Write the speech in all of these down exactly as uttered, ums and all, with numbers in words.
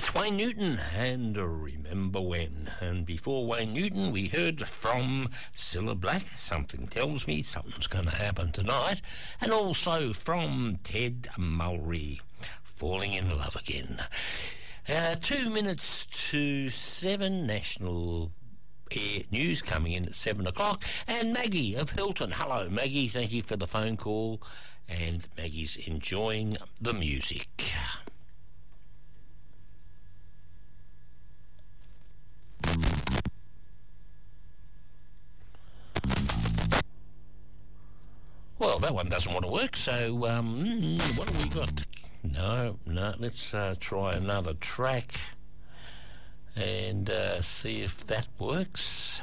That's Wayne Newton and Remember When. And before Wayne Newton, we heard from Cilla Black, Something Tells Me Something's Going to Happen Tonight, and also from Ted Mulry, Falling in Love Again. Uh, two minutes to seven, national air news coming in at seven o'clock, and Maggie of Hilton. Hello, Maggie. Thank you for the phone call, and Maggie's enjoying the music. Well, that one doesn't want to work, so um, what have we got? No, no, let's uh, try another track and uh, see if that works.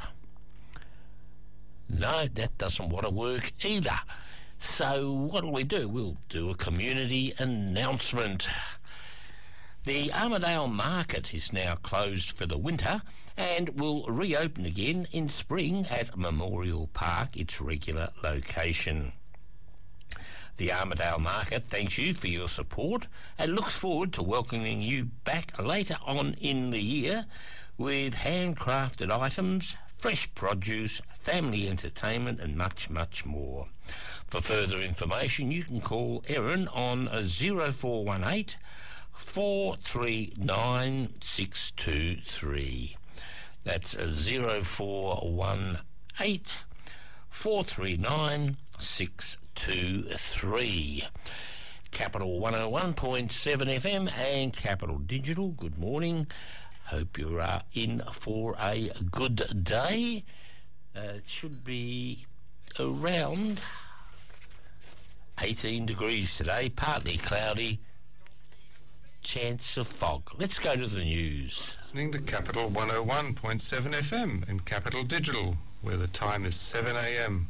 No, that doesn't want to work either. So what will we do? We'll do a community announcement. The Armidale Market is now closed for the winter and will reopen again in spring at Memorial Park, its regular location. The Armidale Market thanks you for your support and looks forward to welcoming you back later on in the year with handcrafted items, fresh produce, family entertainment and much, much more. For further information, you can call Erin on zero four one eight, four three nine, six two three. That's zero four one eight, four three nine, six two three. Capital one oh one point seven F M and Capital Digital, good morning. Hope you're uh, in for a good day. Uh, it should be around eighteen degrees today, partly cloudy, chance of fog. Let's go to the news. Listening to Capital one oh one point seven F M and Capital Digital, where the time is seven a m.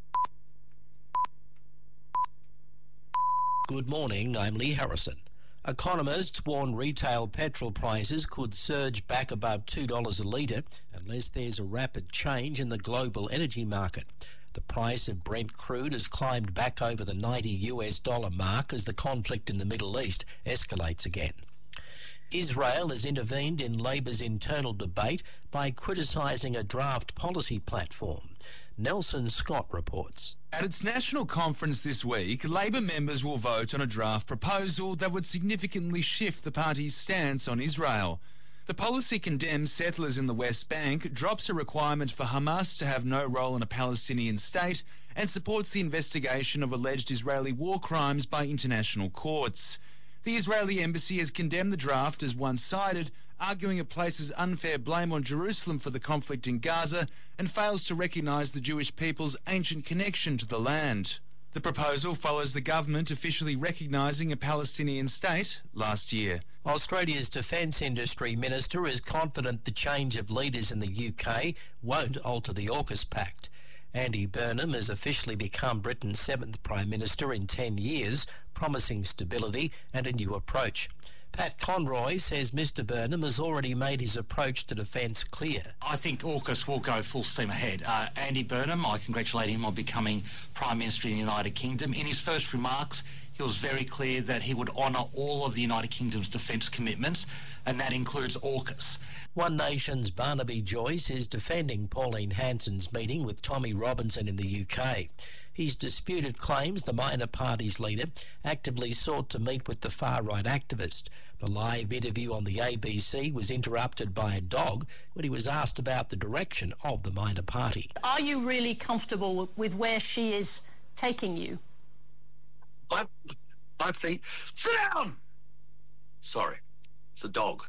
Good morning, I'm Lee Harrison. Economists warn retail petrol prices could surge back above two dollars a litre unless there's a rapid change in the global energy market. The price of Brent crude has climbed back over the ninety US dollar mark as the conflict in the Middle East escalates again. Israel has intervened in Labor's internal debate by criticising a draft policy platform. Nelson Scott reports. At its national conference this week, Labor members will vote on a draft proposal that would significantly shift the party's stance on Israel. The policy condemns settlers in the West Bank, drops a requirement for Hamas to have no role in a Palestinian state, and supports the investigation of alleged Israeli war crimes by international courts. The Israeli embassy has condemned the draft as one-sided, arguing it places unfair blame on Jerusalem for the conflict in Gaza and fails to recognise the Jewish people's ancient connection to the land. The proposal follows the government officially recognising a Palestinian state last year. Australia's Defence Industry Minister is confident the change of leaders in the U K won't alter the AUKUS Pact. Andy Burnham has officially become Britain's seventh Prime Minister in ten years, promising stability and a new approach. Pat Conroy says Mr Burnham has already made his approach to defence clear. I think AUKUS will go full steam ahead. Uh, Andy Burnham, I congratulate him on becoming Prime Minister in the United Kingdom. In his first remarks, he was very clear that he would honour all of the United Kingdom's defence commitments, and that includes AUKUS. One Nation's Barnaby Joyce is defending Pauline Hanson's meeting with Tommy Robinson in the U K. He's disputed claims the minor party's leader actively sought to meet with the far-right activist. The live interview on the A B C was interrupted by a dog when he was asked about the direction of the minor party. Are you really comfortable with where she is taking you? I, I think... Sit down! Sorry, it's a dog.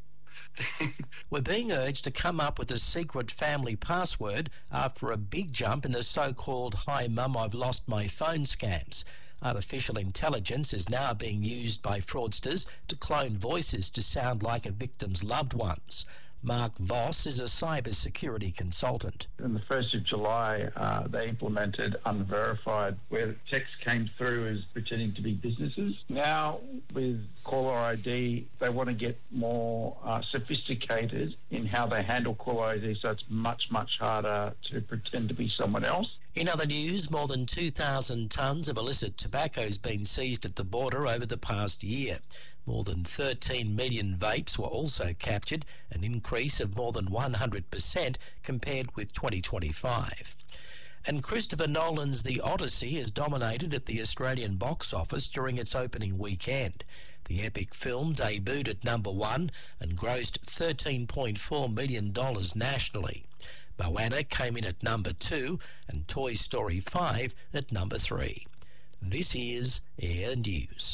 We're being urged to come up with a secret family password after a big jump in the so-called "Hi Mum, I've lost my phone" scams. Artificial intelligence is now being used by fraudsters to clone voices to sound like a victim's loved ones. Mark Voss is a cybersecurity consultant. On the first of July, uh, they implemented Unverified, where text came through as pretending to be businesses. Now, with caller I D, they want to get more uh, sophisticated in how they handle caller I D, so it's much, much harder to pretend to be someone else. In other news, more than two thousand tonnes of illicit tobacco has been seized at the border over the past year. More than thirteen million vapes were also captured, an increase of more than one hundred percent compared with twenty twenty-five. And Christopher Nolan's The Odyssey has dominated at the Australian box office during its opening weekend. The epic film debuted at number one and grossed thirteen point four million dollars nationally. Moana came in at number two and Toy Story five at number three. This is Air News.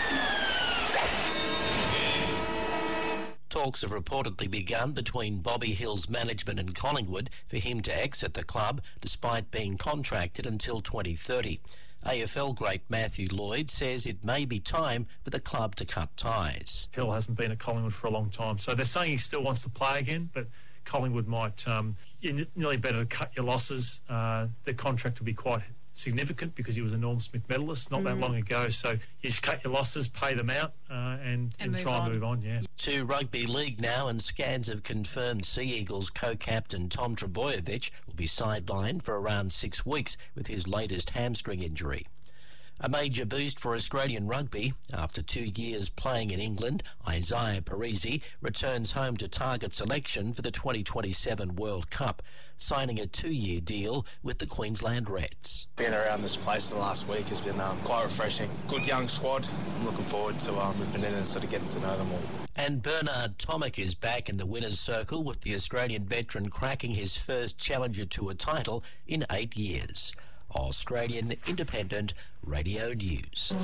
Talks have reportedly begun between Bobby Hill's management and Collingwood for him to exit the club despite being contracted until twenty thirty. A F L great Matthew Lloyd says it may be time for the club to cut ties. Hill hasn't been at Collingwood for a long time, so they're saying he still wants to play again, but Collingwood might, um, you're nearly better to cut your losses. Uh, their contract will be quite significant because he was a Norm Smith medalist not mm. that long ago, so you just cut your losses, pay them out uh, and, and, and try on. and move on. Yeah. To rugby league now, and scans have confirmed Sea Eagles co-captain Tom Trbojevic will be sidelined for around six weeks with his latest hamstring injury. A major boost for Australian rugby. After two years playing in England, Isaiah Parisi returns home to target selection for the twenty twenty-seven World Cup, signing a two-year deal with the Queensland Reds. Being around this place the last week has been um, quite refreshing. Good young squad. I'm looking forward to um, ripping in and sort of getting to know them all. And Bernard Tomic is back in the winner's circle, with the Australian veteran cracking his first Challenger Tour title in eight years. Australian Independent Radio News.